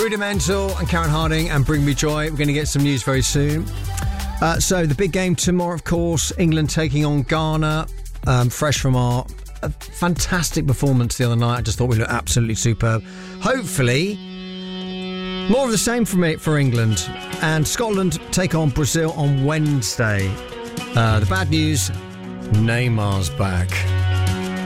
Rudimental and Karen Harding and Bring Me Joy. We're going to get some news very soon. So the big game tomorrow, of course, England taking on Ghana. Fresh from our fantastic performance the other night. I just thought we looked absolutely superb. Hopefully, more of the same for England. And Scotland take on Brazil on Wednesday. The bad news, Neymar's back.